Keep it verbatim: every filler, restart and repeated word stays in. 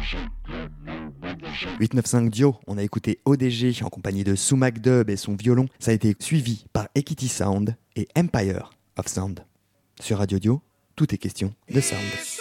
huit neuf cinq Dio, on a écouté O D G en compagnie de Sumac Dub et son violon. Ça a été suivi par Equity Sound et Empire of Sound. Sur Radio Dio, tout est question de sound.